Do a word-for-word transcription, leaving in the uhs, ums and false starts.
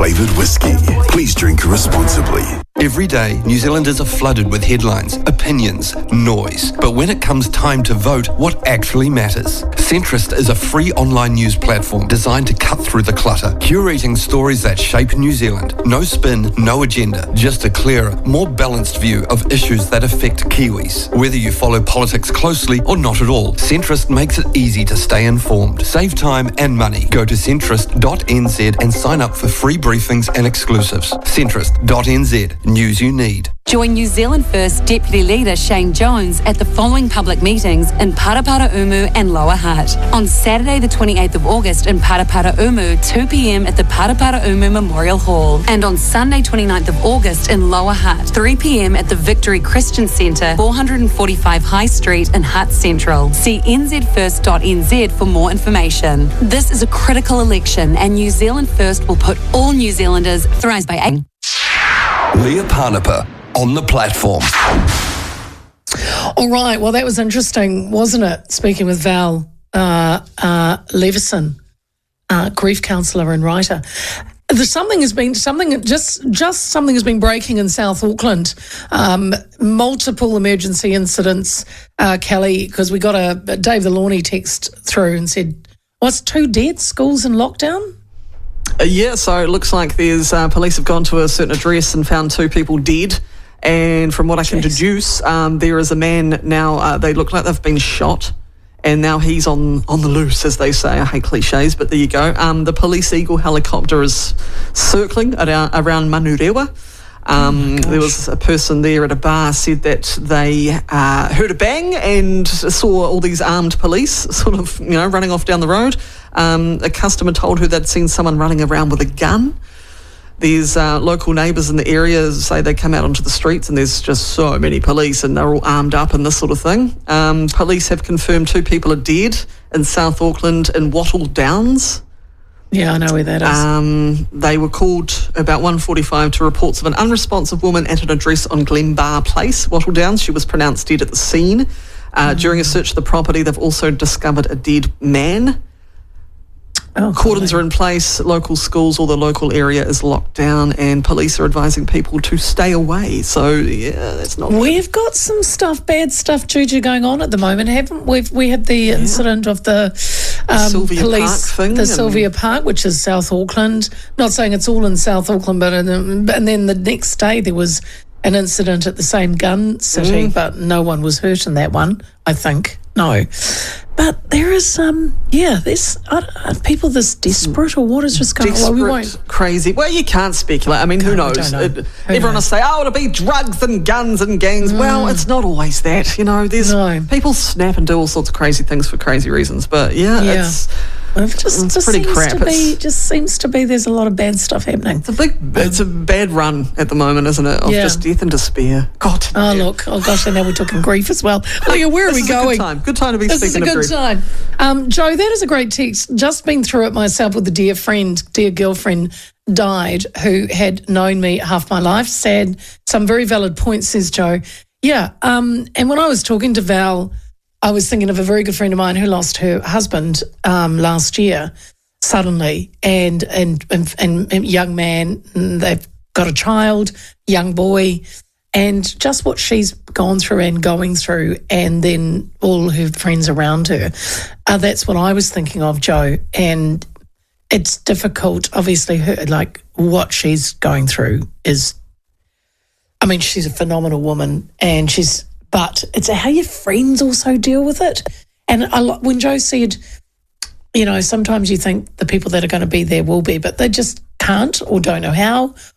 flavoured whiskey. Please drink responsibly. Every day, New Zealanders are flooded with headlines, opinions, noise. But when it comes time to vote, what actually matters? Centrist is a free online news platform designed to cut through the clutter, curating stories that shape New Zealand. No spin, no agenda, just a clearer, more balanced view of issues that affect Kiwis. Whether you follow politics closely or not at all, Centrist makes it easy to stay informed, save time and money. Go to centrist dot n z and sign up for free briefings and exclusives. centrist dot n z. News you need. Join New Zealand First Deputy Leader Shane Jones at the following public meetings in Paraparaumu and Lower Hutt. On Saturday the twenty-eighth of August in Paraparaumu, two p.m. at the Paraparaumu Memorial Hall. And on Sunday twenty-ninth of August in Lower Hutt, three p.m. at the Victory Christian Centre, four forty-five High Street in Hutt Central. See n z first dot n z for more information. This is a critical election and New Zealand First will put all New Zealanders thrice by eight. Leah Parnapa on the platform. All right, well, that was interesting, wasn't it? Speaking with Val uh, uh, Leveson, uh, grief counsellor and writer. There's something has been something just just something has been breaking in South Auckland. Um, multiple emergency incidents, uh, Kelly, because we got a, a Dave the Lawney text through and said, "What's two dead? Schools in lockdown?" Uh, yeah, so it looks like there's uh, police have gone to a certain address and found two people dead. And from what I can Jeez. deduce, um, there is a man now, uh, they look like they've been shot, and now he's on, on the loose, as they say. I hate cliches, but there you go. Um, the Police Eagle helicopter is circling around, around Manurewa. Um, oh there was a person there at a bar said that they uh, heard a bang and saw all these armed police sort of, you know, running off down the road. Um, a customer told her they'd seen someone running around with a gun. There's uh, local neighbours in the area say they come out onto the streets and there's just so many police and they're all armed up and this sort of thing. Um, police have confirmed two people are dead in South Auckland in Wattle Downs. Yeah, I know where that is. Um, they were called about one forty-five to reports of an unresponsive woman at an address on Glenbar Place, Wattle Downs. She was pronounced dead at the scene. Uh, mm. During a search of the property, they've also discovered a dead man. Oh, Cordons are in place, local schools, all the local area is locked down, and police are advising people to stay away. So, yeah, that's not... We've got some stuff, bad stuff, Juju, going on at the moment, haven't we? We had the yeah. incident of the um, Sylvia police, Park thing, the Sylvia Park, which is South Auckland. Not saying it's all in South Auckland, but in, and then the next day there was an incident at the same gun city, mm. but no one was hurt in that one, I think. No. But there is, um, yeah, there's I don't, are people this desperate or what is just going on? Well, we won't. Crazy. Well, you can't speculate. I mean, who No, we knows? don't know. It, Who everyone will knows? say, oh, it'll be drugs and guns and gangs. Mm. Well, it's not always that. You know, there's No. people snap and do all sorts of crazy things for crazy reasons. But, yeah, Yeah. it's... It just, It's just pretty seems crap. to be, It's- just seems to be there's a lot of bad stuff happening. It's a big, it's a bad run at the moment, isn't it? Of Yeah. just death and despair. God. Oh, damn. look. Oh, gosh, and now we're talking grief as well. Oh, yeah, where are This we is a going? good time. Good time to be This is a speaking of good grief. time. Um, Joe, that is a great text. Just been through it myself with a dear friend, dear girlfriend died who had known me half my life. Sad. Some very valid points, says Joe. Yeah. Um, and when I was talking to Val, I was thinking of a very good friend of mine who lost her husband um, last year suddenly, and and, and and and young man, and they've got a child, young boy, and just what she's gone through and going through, and then all her friends around her. Uh, that's what I was thinking of, Joe. And it's difficult, obviously, her, like what she's going through is, I mean, she's a phenomenal woman, and she's, but it's how your friends also deal with it. And I, lo- when Joe said, you know, sometimes you think the people that are going to be there will be, but they just can't or don't know how